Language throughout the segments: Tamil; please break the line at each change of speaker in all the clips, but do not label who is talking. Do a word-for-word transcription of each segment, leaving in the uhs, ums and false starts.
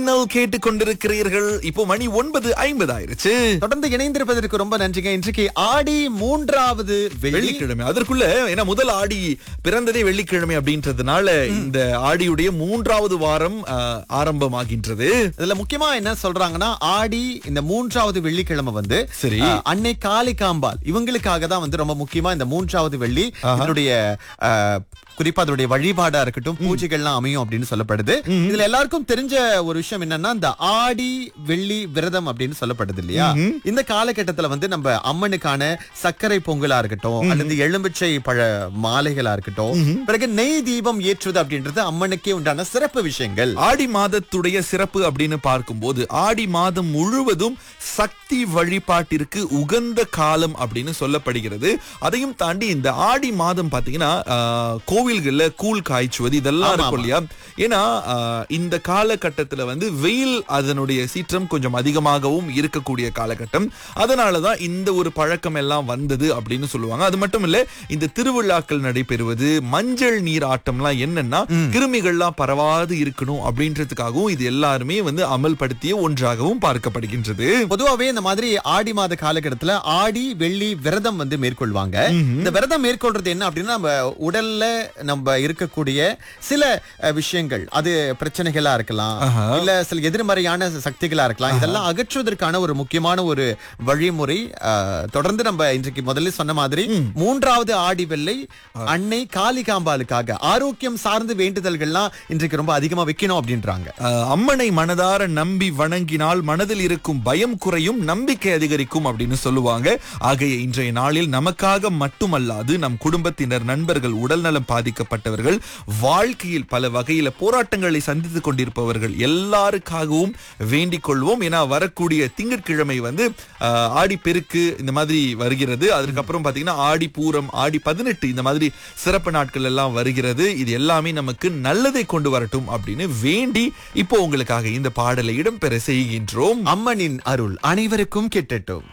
நீங்கள் கேட்டுக் கொண்டிருக்கிறீர்கள். இப்போ மணி ஒன்பது ஐம்பது ஆயிருச்சு.
தொடர்ந்து இணைந்திருப்பதற்கு ரொம்ப நன்றிங்க. இன்றைக்கு ஆடி மூன்றாவது வெள்ளி
வெள்ளிக்கிழமை. அதற்குள்ள ஏன்னா முதல் ஆடி பிறந்ததே வெள்ளிக்கிழமை அப்படின்றதுனால இந்த ஆடியுடைய மூன்றாவது வாரம் ஆஹ், ஆரம்பமாகின்றது.
இதுல முக்கியமா என்ன சொல்றாங்கன்னா, ஆடி இந்த மூன்றாவது வெள்ளிக்கிழமை வந்து
சரி.
அஹ், அன்னை காளிகாம்பாள் இவங்களுக்காக தான் வந்து ரொம்ப முக்கியமா இந்த மூன்றாவது வெள்ளி இதனுடைய அஹ், குறிப்பா அதனுடைய வழிபாடா இருக்கட்டும், பூஜைகள்லாம் அமையும் அப்படின்னு சொல்லப்படுது. இதுல எல்லாருக்கும் தெரிஞ்ச ஒரு விஷயம் என்னன்னா, இந்த ஆடி வெள்ளி விரதம் அப்படின்னு சொல்லப்படுது இல்லையா? இந்த காலகட்டத்துல வந்து நம்ம அம்மனுக்கான சர்க்கரை பொங்கலா இருக்கட்டும், அல்லது எலும்பிச்சை பழ மாலைகளா இருக்கட்டும், பிறகு நெய் தீபம் ஏற்றுவது அப்படின்றது அம்மனுக்கே உண்டான சிறப்பு விஷயங்கள்.
ஆடி மாதத்துடைய சிறப்பு அப்படின்னு பார்க்கும்போது ஆடி மாதம் முழுவதும் சக்தி வழிபாட்டிற்கு உகந்த காலம் அப்படின்னு சொல்லப்படுகிறது. அதையும் தாண்டி இந்த ஆடி மாதம் பாத்தீங்கன்னா ஆஹ், கோவில்கள்ல கூழ் காய்ச்சுவது இதெல்லாம் இருக்கும் இல்லையா? ஏன்னா ஆஹ், இந்த காலகட்டத்துல வந்து வெயில் அதனுடைய சீற்றம் கொஞ்சம் அதிகமாகவும் இருக்கக்கூடிய காலகட்டம். அதனாலதான் இந்த ஒரு பழக்கம் எல்லாம் வந்தது அப்படின்னு சொல்லுவாங்க. அது மட்டும் இல்ல, இந்த திருவிழாக்கள் நடைபெறுவது, மஞ்சள் நீர் ஆட்டம்லாம் என்னன்னா கிருமிகள்லாம் பரவாது இருக்கணும் அப்படின்றதுக்காகவும் இது எல்லாருமே வந்து அமல்படுத்திய ஒன்றாகவும் பார்க்கப்படுகின்றது.
பொதுவாவே இந்த மாதிரி ஆடி மாத காலகட்டத்துல ஆடி வெள்ளி விரதம் வந்து மேற்கொள்வாங்க. இந்த விரதம் மேற்கொள்றது என்ன அப்படின்னா, நம்ம உடல்ல நம்ம இருக்கக்கூடிய சில அஹ், விஷயங்கள், அது பிரச்சனைகளா இருக்கலாம், இல்ல சில எதிர்மறையான சக்திகளா இருக்கலாம், இதெல்லாம் அகற்றுவதற்கான ஒரு முக்கியமான ஒரு வழிமுறை. அஹ், தொடர்ந்து நம்ம இன்றைக்கு முதல்ல சொன்ன மாதிரி மூன்றாவது ஆடி வெள்ளை அன்னை காளிகாம்பாளுக்காக ஆரோக்கியம் சார்ந்த வேண்டுதல்கள்லாம் இன்றைக்கு ரொம்ப அதிகமா வைக்கணும் அப்படின்றாங்க.
ஆஹ், அம்மனை மனதார நம்பி வணங்கினால் மனதில் இருக்கும் பயம் குறையும், நம்பிக்கை அதிகரிக்கும் அப்படின்னு சொல்லுவாங்க. ஆகைய இன்றைய நாளில் நமக்காக மட்டுமல்லாது நம் குடும்பத்தினர், நண்பர்கள், உடல்நலம் பாதிக்கப்பட்டவர்கள், வாழ்க்கையில் பல வகையில போராட்டங்களை சந்தித்துக் கொண்டிருப்பவர்கள் எல்லாருக்காகவும் வேண்டிக் கொள்வோம். ஏன்னா வரக்கூடிய திங்கட்கிழமை வந்து ஆஹ், ஆடி பெருக்கு இந்த மாதிரி வருகிறது. அதுக்கப்புறம் பாத்தீங்கன்னா ஆடி பூரம், ஆடி பதினெட்டு இந்த மாதிரி சிறப்பு நாட்கள் எல்லாம் வருகிறது. இது எல்லாமே நமக்கு நல்லதை கொண்டு வரட்டும் அப்படின்னு வேண்டி இப்போ உங்களுக்காக இந்த பாடலை இடம்பெற செய்கின்றோம்.
அம்மனின் அருள் அனைவருக்கும் கிட்டட்டும்.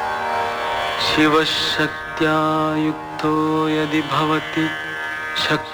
शिवशक्त्या युक्तो यदि भवति शक्ति